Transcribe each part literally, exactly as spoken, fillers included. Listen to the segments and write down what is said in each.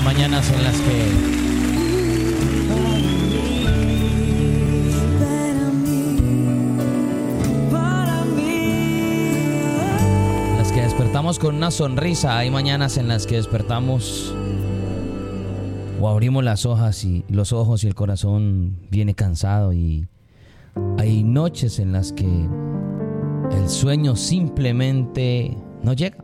mañanas en las que las que despertamos con una sonrisa. Hay mañanas en las que despertamos o abrimos las hojas y los ojos y el corazón viene cansado, y hay noches en las que el sueño simplemente no llega.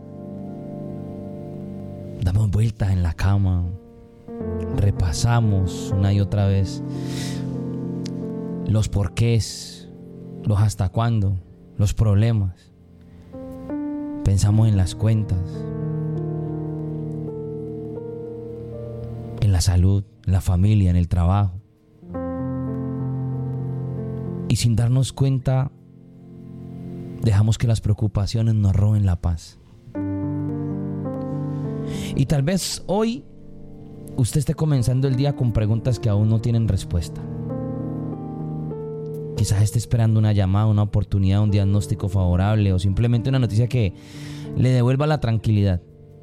Damos vueltas en la cama, repasamos una y otra vez los porqués, los hasta cuándo, los problemas. Pensamos en las cuentas, en la salud, en la familia, en el trabajo. Y sin darnos cuenta, dejamos que las preocupaciones nos roben la paz. Y tal vez hoy usted esté comenzando el día con preguntas que aún no tienen respuesta. Quizás esté esperando una llamada, una oportunidad, un diagnóstico favorable o simplemente una noticia que le devuelva la tranquilidad.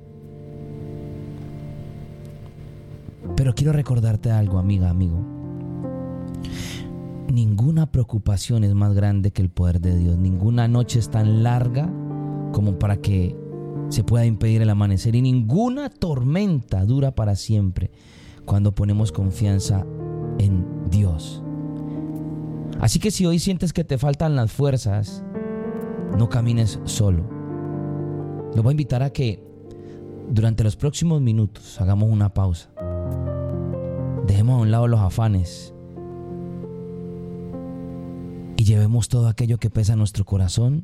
Pero quiero recordarte algo, amiga, amigo. Ninguna preocupación es más grande que el poder de Dios. Ninguna noche es tan larga como para que se pueda impedir el amanecer, y ninguna tormenta dura para siempre cuando ponemos confianza en Dios. Así que si hoy sientes que te faltan las fuerzas, no camines solo. Lo voy a invitar a que durante los próximos minutos hagamos una pausa. Dejemos a un lado los afanes y llevemos todo aquello que pesa en nuestro corazón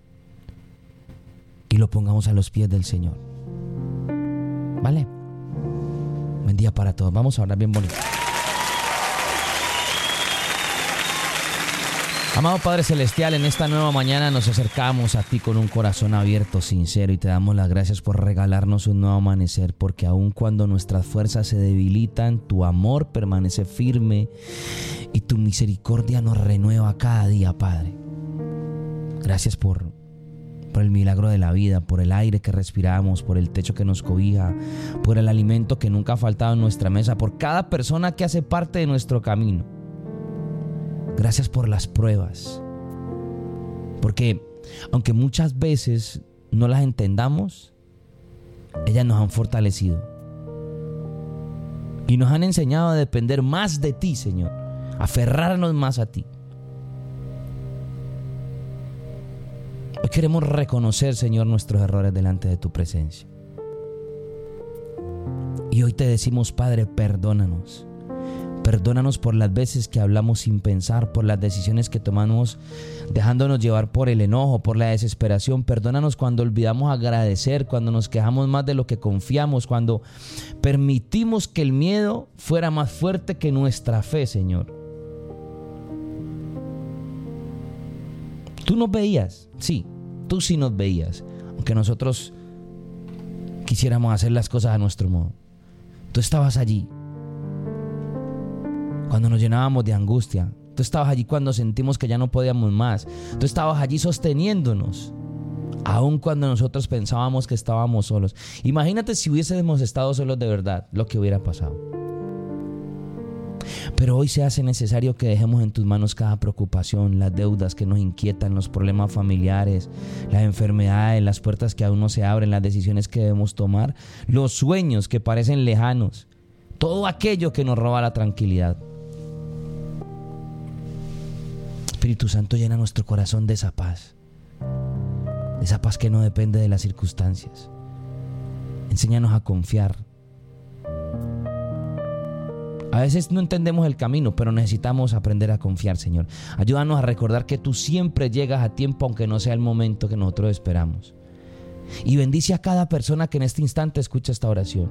y lo pongamos a los pies del Señor. ¿Vale? Buen día para todos. Vamos a orar bien bonito. Amado Padre Celestial, en esta nueva mañana nos acercamos a ti con un corazón abierto, sincero, y te damos las gracias por regalarnos un nuevo amanecer, porque aun cuando nuestras fuerzas se debilitan, tu amor permanece firme y tu misericordia nos renueva cada día, Padre. Gracias por, por el milagro de la vida, por el aire que respiramos, por el techo que nos cobija, por el alimento que nunca ha faltado en nuestra mesa, por cada persona que hace parte de nuestro camino. Gracias por las pruebas, porque aunque muchas veces no las entendamos, ellas nos han fortalecido y nos han enseñado a depender más de ti, Señor, a aferrarnos más a ti. Hoy queremos reconocer, Señor, nuestros errores delante de tu presencia. Y hoy te decimos, Padre, perdónanos. Perdónanos por las veces que hablamos sin pensar, por las decisiones que tomamos dejándonos llevar por el enojo, por la desesperación. Perdónanos cuando olvidamos agradecer, cuando nos quejamos más de lo que confiamos, cuando permitimos que el miedo fuera más fuerte que nuestra fe, Señor. Tú nos veías, sí, tú sí nos veías, aunque nosotros quisiéramos hacer las cosas a nuestro modo. Tú estabas allí cuando nos llenábamos de angustia. Tú estabas allí cuando sentimos que ya no podíamos más. Tú estabas allí sosteniéndonos, aun cuando nosotros pensábamos que estábamos solos. Imagínate si hubiésemos estado solos de verdad, lo que hubiera pasado. Pero hoy se hace necesario que dejemos en tus manos cada preocupación, las deudas que nos inquietan, los problemas familiares, las enfermedades, las puertas que aún no se abren, las decisiones que debemos tomar, los sueños que parecen lejanos, todo aquello que nos roba la tranquilidad. Espíritu Santo, llena nuestro corazón de esa paz, de esa paz que no depende de las circunstancias. Enséñanos a confiar. A veces no entendemos el camino, pero necesitamos aprender a confiar, Señor. Ayúdanos a recordar que tú siempre llegas a tiempo, aunque no sea el momento que nosotros esperamos. Y bendice a cada persona que en este instante escucha esta oración.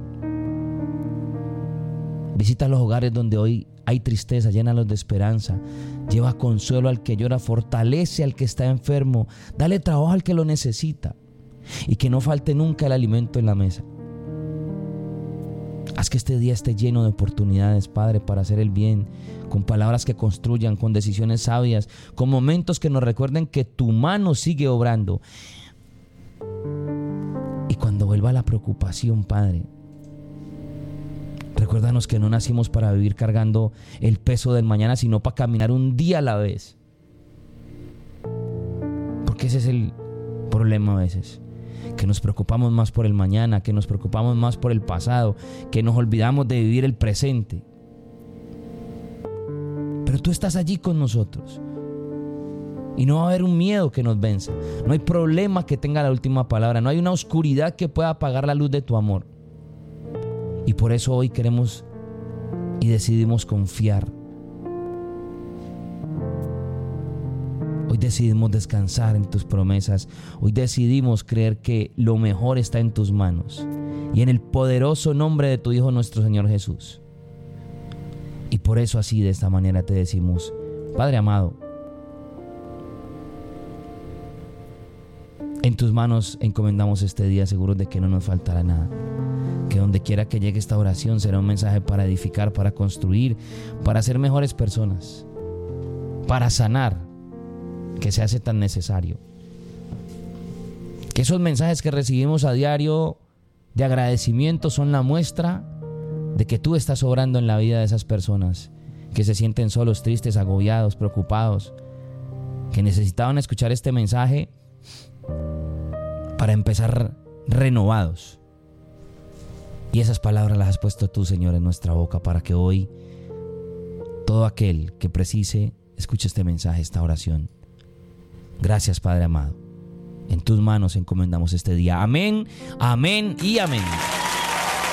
Visita los hogares donde hoy hay tristeza, llénalos de esperanza. Lleva consuelo al que llora, fortalece al que está enfermo, dale trabajo al que lo necesita, y que no falte nunca el alimento en la mesa. Haz que este día esté lleno de oportunidades, Padre, para hacer el bien, con palabras que construyan, con decisiones sabias, con momentos que nos recuerden que tu mano sigue obrando. Y cuando vuelva la preocupación, Padre, Recuérdanos que no nacimos para vivir cargando el peso del mañana, sino para caminar un día a la vez. Porque ese es el problema a veces, que nos preocupamos más por el mañana, que nos preocupamos más por el pasado, que nos olvidamos de vivir el presente. Pero tú estás allí con nosotros y no va a haber un miedo que nos venza. No hay problema que tenga la última palabra. No hay una oscuridad que pueda apagar la luz de tu amor. Y por eso hoy queremos y decidimos confiar. Hoy decidimos descansar en tus promesas. Hoy decidimos creer que lo mejor está en tus manos. Y en el poderoso nombre de tu Hijo nuestro Señor Jesús. Y por eso así, de esta manera te decimos: Padre amado, en tus manos encomendamos este día, seguros de que no nos faltará nada. Que donde quiera que llegue esta oración será un mensaje para edificar, para construir, para ser mejores personas, para sanar, que se hace tan necesario. Que esos mensajes que recibimos a diario de agradecimiento son la muestra de que tú estás obrando en la vida de esas personas que se sienten solos, tristes, agobiados, preocupados, que necesitaban escuchar este mensaje para empezar renovados. Y esas palabras las has puesto tú, Señor, en nuestra boca, para que hoy todo aquel que precise escuche este mensaje, esta oración. Gracias, Padre amado. En tus manos encomendamos este día. Amén, amén y amén.